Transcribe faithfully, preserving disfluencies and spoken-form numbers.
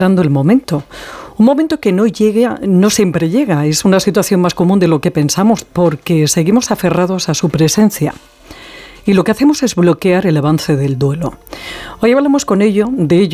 el momento. Un momento que no llega, no siempre llega. Es una situación más común de lo que pensamos porque seguimos aferrados a su presencia. Y lo que hacemos es bloquear el avance del duelo. Hoy hablamos con ello, de ello